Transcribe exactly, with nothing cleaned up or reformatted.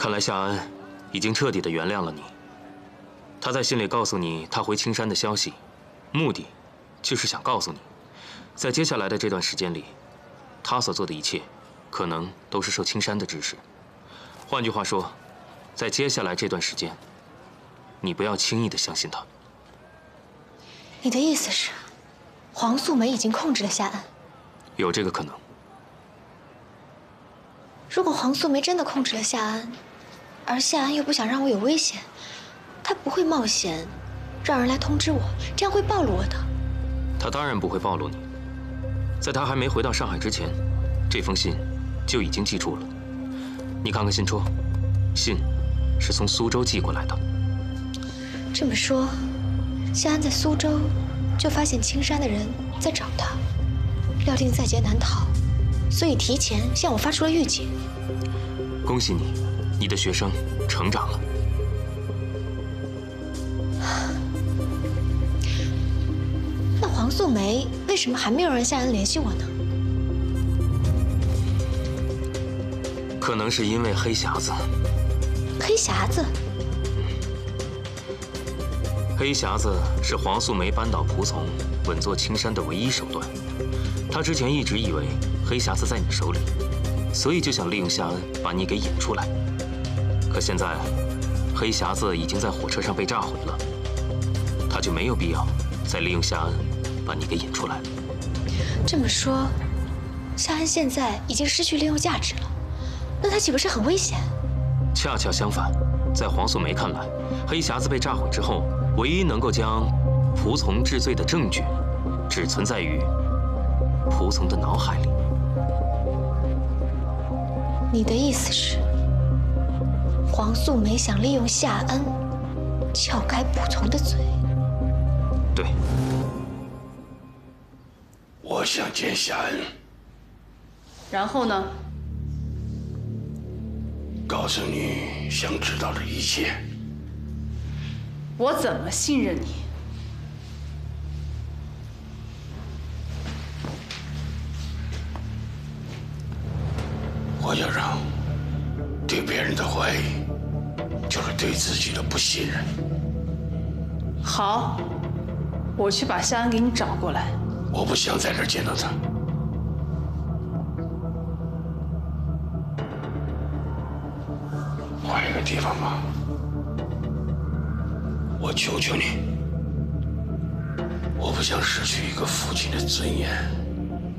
看来夏安已经彻底的原谅了你。他在信里告诉你他回青山的消息，目的就是想告诉你，在接下来的这段时间里，他所做的一切，可能都是受青山的指使。换句话说，在接下来这段时间，你不要轻易的相信他。 你的意思是，黄素梅已经控制了夏安？ 有这个可能。 如果黄素梅真的控制了夏安，而夏安又不想让我有危险，他不会冒险让人来通知我，这样会暴露我的。 他当然不会暴露你。在他还没回到上海之前，这封信就已经记住了。你看看信戳，信是从苏州寄过来的。 这么说，夏安在苏州就发现青山的人在找他，料定在劫难逃，所以提前向我发出了预警。 恭喜你，你的学生成长了。 那黄素梅为什么还没有让夏安联系我呢？ 可能是因为黑匣子。 黑匣子？ 黑匣子是黄素梅扳倒仆从、稳坐青山的唯一手段。她之前一直以为黑匣子在你手里，所以就想利用夏恩把你给引出来。可现在，黑匣子已经在火车上被炸毁了，她就没有必要再利用夏恩把你给引出来。 这么说，夏恩现在已经失去利用价值了，那他岂不是很危险？ 恰恰相反，在黄素梅看来，黑匣子被炸毁之后，唯一能够将仆从治罪的证据，只存在于仆从的脑海里。 你的意思是，黄素梅想利用夏恩撬开仆从的嘴？ 对。 我想见夏恩。 然后呢？ 告诉你想知道的一切。 我怎么信任你？ 我要让对别人的怀疑，就是对自己的不信任。 好，我去把夏恩给你找过来。 我不想在这儿见到他。换一个地方吧，我求求你，我不想失去一个父亲的尊严。